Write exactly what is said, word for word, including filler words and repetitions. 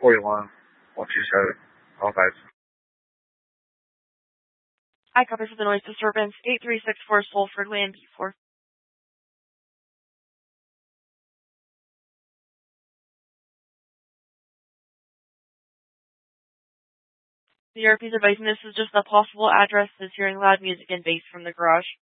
forty-one, one two seven, all five. I copy for the noise disturbance, eight three six four Solford Way in B four. The R P's advising this is just a possible address is hearing loud music and bass from the garage.